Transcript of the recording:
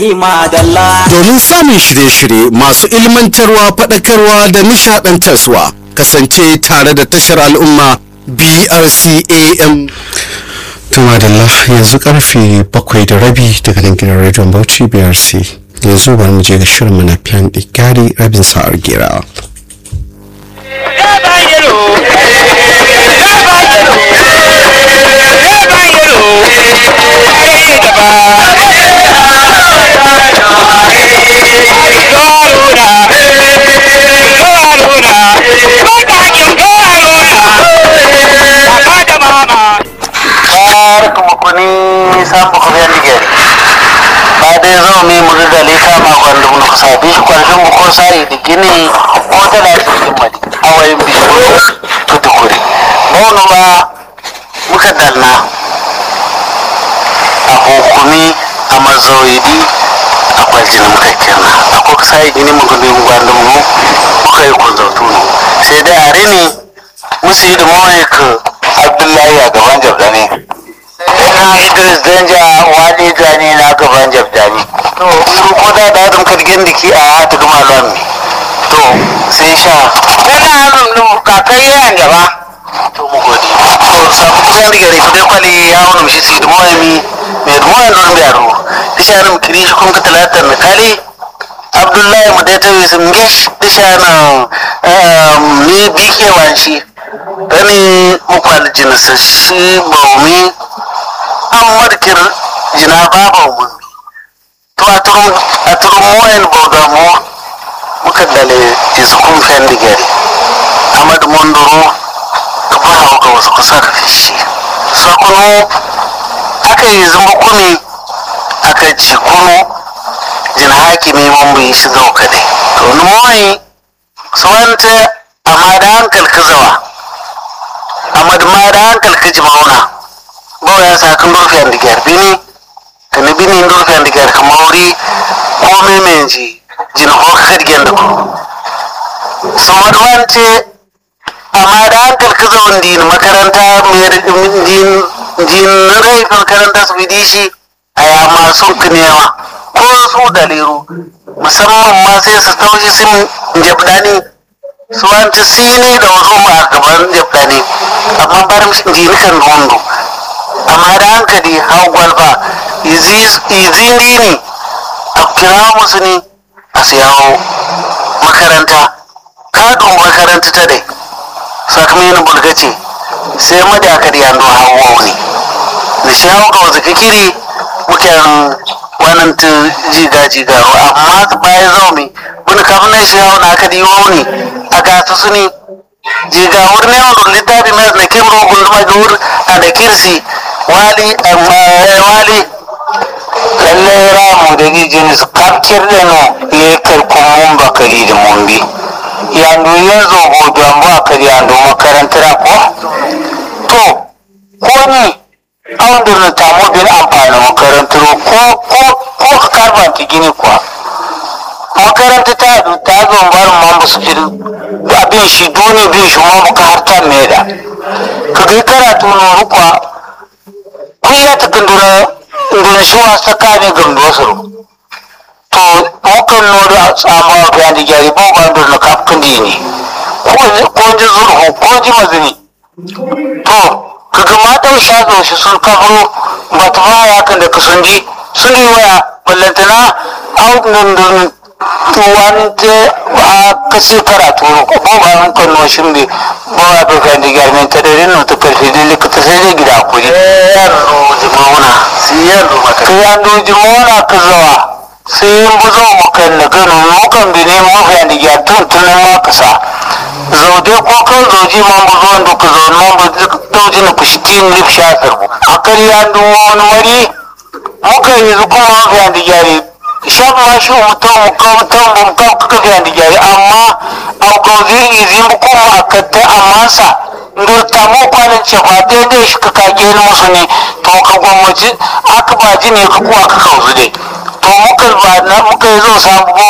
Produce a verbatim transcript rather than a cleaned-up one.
Domin samun shirye-shirye masu ilmantarwa, faɗakarwa da nishaɗantarwa, kasance tare da tashar al'umma B R C A M. Tumadalla yanzu karfe bakwai da rabi daga nan gidan rediyon Bauchi B R C. Yanzu bari mu je ga shirin mu na fiyan ɗigari rabin sa'ar gera. Kuni sabu kuben digeri bade zo mi mudu dalika ma kwandu mun kusa bi kwandu mu ko sai digini ko da la cikin madi awai bi to tukuri bono ba muka dalna a hukumi a mazoidi akwai jin muka kirna akwai sai gini mu gudu mu kwandu mu muka yi kunzautu sai da are ne musu yi da mawai Abdullahi a gaban jabdani na Idris Danja wani gani na gaban jabdani to su ko da da dum kadgen diki a ta duma lon to sai sha kana hannun dum kakai ya gaba to mu godi to sabu kuyan diga ne dai kwali ya wani mishi su dumo mi me dumo ya non biaro disha nan kiri shi kun ka talata na kali Abdullahi mu dai tawi sun gish disha nan ni bike wanshi gani mukwal jinsa shi baumi an markir jina baba mun to a turun a turun moyen bogamu muka dale izukun fendi gari amad mondoro ka ba hawa ga wasu kusa ka fishi sakuno aka yi zumba kuni aka ci kunu jina hakimi mun bai shi zauka ne to ni moyi suwanta amma da hankal kazawa amma ma da hankal kaji mauna ba ya sa kan durfiyan digar bini kan bini durfiyan digar kamauri ko memenji jin ho ka kadgen da ku so wadwance amma da hankal kaza wandi makaranta mai din din rai makaranta su bidishi aya masu kunewa ko su daliru musamman ma sai su taushi sun jabdani su wanta sini da wasu ma gaban jabdani amma bar jini kan hundu amma da hankali hau gwalba izini ne a kira musu ne a siyawo makaranta kadun makaranta ta dai sakamakon bulgace sai madakar yando hawa ne da shi hau ga wasu fikiri mukan wannan ta jiga jiga amma su baya zaune wani kafin shi hau na aka diwo ne a gasa su ne jiga wurin yawon littafi mai na kimro gunduma ga wurin a da kirsi wali amma wali lalle ramu da gijin su kaftir da no ya karkon mun bakari da mumbi yanzu ya zo gobe an ba kari yanzu makarantar ko to ko ni an da na tamo bin amfani makarantar ko ko ko ka karba ta gini kuwa makaranta ta ta zo barin mambu su fi abin shi dole bin shi mambu ka hartar ne da ka ga karatu nuru kuwa kuya ta gandura ndun suwa sakane gando suru to mukan nodo amma ga da jari bo ba ndur na kafkan dini ko ko ji zurhu ko ji mazini to kaga mata sha zo shi sun kafro ba ta ya kan da kusunji sun yi waya ballantana out nan dun tuwante a kasi karatu ko ba an kan no shimbe ba ba ga da jari ta da rinno ta karfi da likita sai da gida kuri yaro jimona sai yaro maka kai an do jimona ka zawa sai yin buzo mukan da gano mukan bi ne mafi yadda ya tuntunan makasa zaude ko kan zoji man buzo wanda ka zo man buzo dauji na kushtin lif shafir a kariya da wani wari mukan yi zuku mafi yadda gyari shan ma shi mutum mukan mutum mukan kuka fi yadda gyari amma a gauzi izin bukun ma'akatta amma sa ndurta mu kwanan ce ba daidai shi ka kage musu ne to ka gwamnati aka ba ji ne ka kuwa ka kauzu dai to muka ba na muka yi zo samu